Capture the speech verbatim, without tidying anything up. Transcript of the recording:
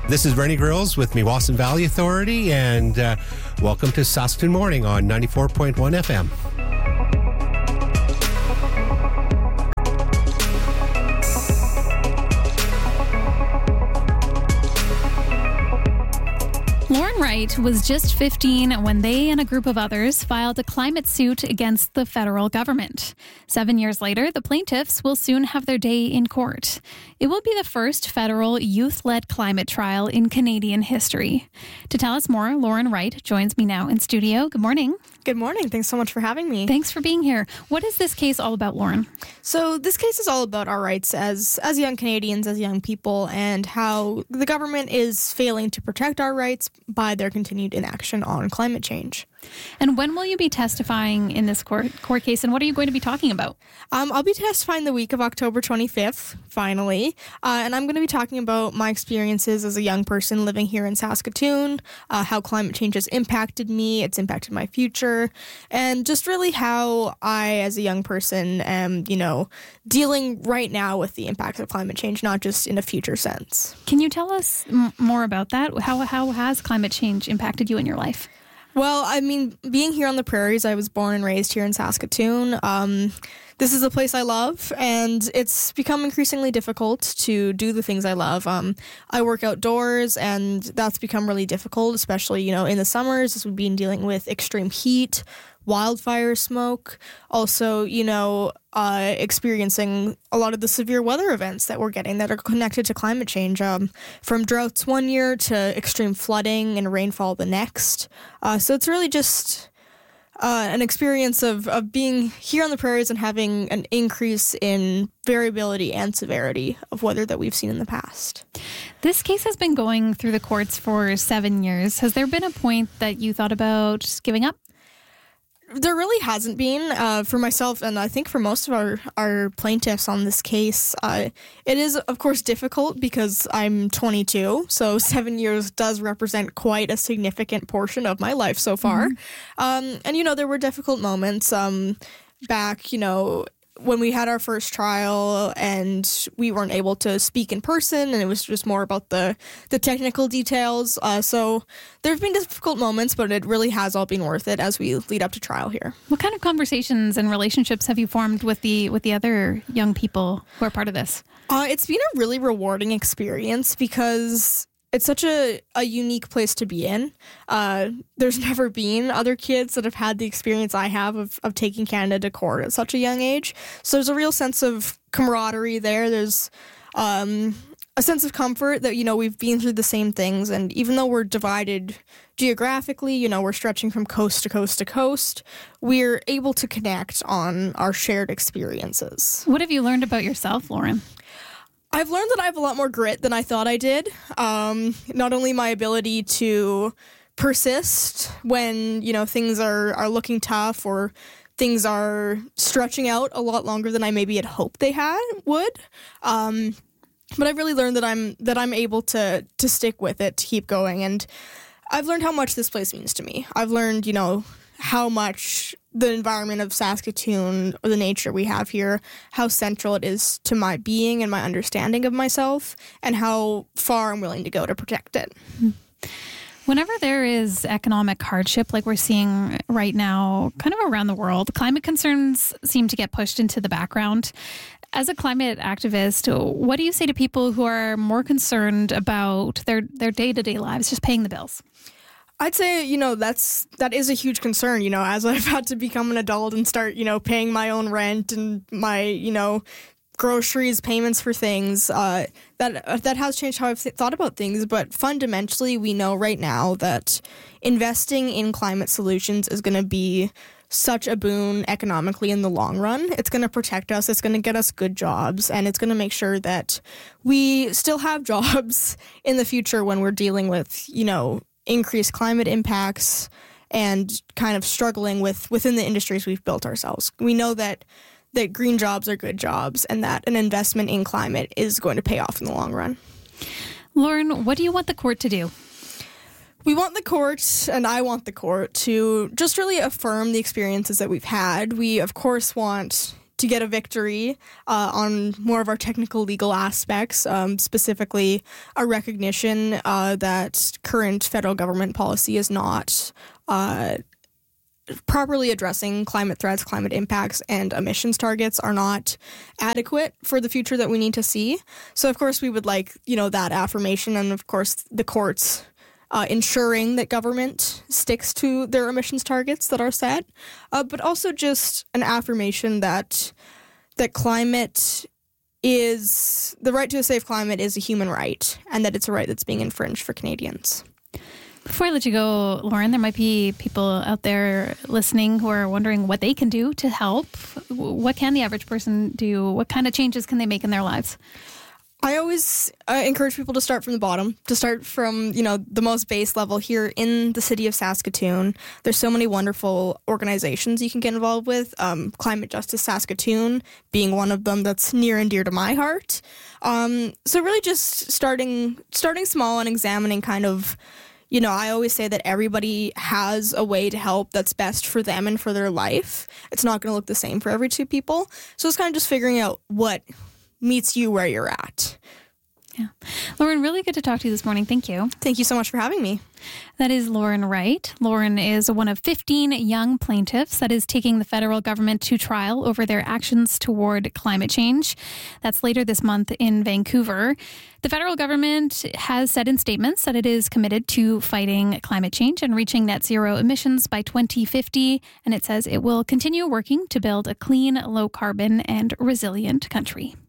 This is Rennie Grills with Meewasin Valley Authority, and uh, welcome to Saskatoon Morning on ninety-four point one F M. Lauren Wright was just fifteen when they and a group of others filed a climate suit against the federal government. Seven years later, the plaintiffs will soon have their day in court. It will be the first federal youth-led climate trial in Canadian history. To tell us more, Lauren Wright joins me now in studio. Good morning. Good morning. Thanks so much for having me. Thanks for being here. What is this case all about, Lauren? So this case is all about our rights as as young Canadians, as young people, and how the government is failing to protect our rights by their continued inaction on climate change. And when will you be testifying in this court court case, and what are you going to be talking about? Um, I'll be testifying the week of October twenty-fifth, finally, uh, and I'm going to be talking about my experiences as a young person living here in Saskatoon, uh, how climate change has impacted me, it's impacted my future, and just really how I, as a young person, am, you know, dealing right now with the impacts of climate change, not just in a future sense. Can you tell us m- more about that? How how has climate change impacted you in your life? Well, I mean, being here on the prairies, I was born and raised here in Saskatoon. Um, this is a place I love, and it's become increasingly difficult to do the things I love. Um, I work outdoors, and that's become really difficult, especially, you know, in the summers, as we've been dealing with extreme heat, wildfire smoke, also, you know, uh, experiencing a lot of the severe weather events that we're getting that are connected to climate change, um, from droughts one year to extreme flooding and rainfall the next. Uh, so it's really just uh, an experience of, of being here on the prairies and having an increase in variability and severity of weather that we've seen in the past. This case has been going through the courts for seven years. Has there been a point that you thought about giving up? There really hasn't been, uh, for myself, and I think for most of our, our plaintiffs on this case. Uh, it is, of course, difficult because I'm twenty-two, so seven years does represent quite a significant portion of my life so far. Mm-hmm. Um, and, you know, there were difficult moments um, back, you know, when we had our first trial and we weren't able to speak in person, and it was just more about the, the technical details. Uh, so there have been difficult moments, but it really has all been worth it as we lead up to trial here. What kind of conversations and relationships have you formed with the with the other young people who are part of this? Uh, it's been a really rewarding experience because it's such a, a unique place to be in. Uh, there's never been other kids that have had the experience I have of, of taking Canada to court at such a young age. So there's a real sense of camaraderie there. There's um, a sense of comfort that, you know, we've been through the same things. And even though we're divided geographically, you know, we're stretching from coast to coast to coast, we're able to connect on our shared experiences. What have you learned about yourself, Lauren? I've learned that I have a lot more grit than I thought I did. Um, not only my ability to persist when, you know, things are, are looking tough or things are stretching out a lot longer than I maybe had hoped they had would. Um, but I've really learned that I'm that I'm able to to stick with it, to keep going. And I've learned how much this place means to me. I've learned, you know, how much the environment of Saskatoon, or the nature we have here, how central it is to my being and my understanding of myself, and how far I'm willing to go to protect it. Whenever there is economic hardship like we're seeing right now, kind of around the world, climate concerns seem to get pushed into the background. As a climate activist, what do you say to people who are more concerned about their, their day-to-day lives, just paying the bills? I'd say, you know, that's that is a huge concern, you know, as I've had to become an adult and start, you know, paying my own rent and my, you know, groceries, payments for things. Uh, that uh, that has changed how I've th- thought about things. But fundamentally, we know right now that investing in climate solutions is going to be such a boon economically in the long run. It's going to protect us. It's going to get us good jobs, and it's going to make sure that we still have jobs in the future when we're dealing with, you know, increased climate impacts and kind of struggling with within the industries we've built ourselves. We know that that green jobs are good jobs and that an investment in climate is going to pay off in the long run. Lauren, what do you want the court to do? We want the court, and I want the court, to just really affirm the experiences that we've had. We, of course, want to get a victory uh, on more of our technical legal aspects, um, specifically a recognition uh, that current federal government policy is not uh, properly addressing climate threats, climate impacts, and emissions targets are not adequate for the future that we need to see. So, of course, we would like, you know, that affirmation and, of course, the courts uh, ensuring that government sticks to their emissions targets that are set, uh, but also just an affirmation that that climate is, the right to a safe climate is a human right, and that it's a right that's being infringed for Canadians. Before I let you go, Lauren, there might be people out there listening who are wondering what they can do to help. What can the average person do? What kind of changes can they make in their lives? I always uh, encourage people to start from the bottom, to start from, you know, the most base level here in the city of Saskatoon. There's so many wonderful organizations you can get involved with. Um, Climate Justice Saskatoon being one of them that's near and dear to my heart. Um, so really just starting starting small and examining kind of, you know, I always say that everybody has a way to help that's best for them and for their life. It's not going to look the same for every two people. So it's kind of just figuring out what meets you where you're at. Yeah. Lauren, really good to talk to you this morning. Thank you. Thank you so much for having me. That is Lauren Wright. Lauren is one of fifteen young plaintiffs that is taking the federal government to trial over their actions toward climate change. That's later this month in Vancouver. The federal government has said in statements that it is committed to fighting climate change and reaching net zero emissions by twenty fifty. And it says it will continue working to build a clean, low carbon, and resilient country.